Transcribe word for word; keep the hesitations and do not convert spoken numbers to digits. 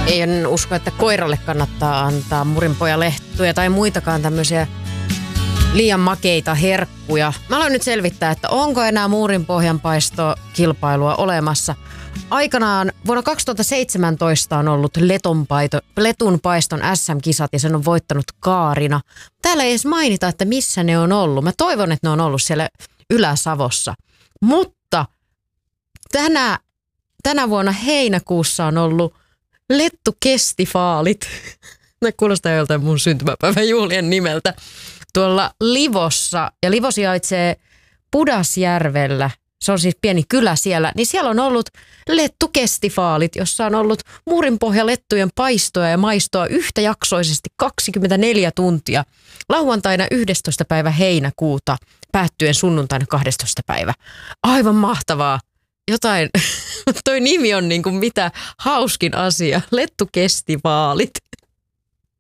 En usko, että koiralle kannattaa antaa murinpojalehtuja tai muitakaan tämmöisiä liian makeita herkkuja. Mä aloin nyt selvittää, että onko enää muurinpohjanpaistokilpailua olemassa. Aikanaan vuonna kaksituhattaseitsemäntoista on ollut letonpaito, letunpaiston äs äm-kisat ja sen on voittanut Kaarina. Täällä ei edes mainita, että missä ne on ollut. Mä toivon, että ne on ollut siellä Ylä-Savossa. Mutta tänä, tänä vuonna heinäkuussa on ollut lettukestifaalit. Ne kuulostaa joltain mun syntymäpäivän juhlien nimeltä. Tuolla Livossa, ja Livo sijaitsee Pudasjärvellä, se on siis pieni kylä siellä, niin siellä on ollut lettukestifaalit, jossa on ollut muurinpohjalettujen paistoa ja maistoa yhtäjaksoisesti kaksikymmentäneljä tuntia. Lauantaina yhdestoista päivä heinäkuuta, päättyen sunnuntaina kahdestoista päivä. Aivan mahtavaa. Jotain, toi nimi on niin kuin mitä hauskin asia, lettukestivaalit.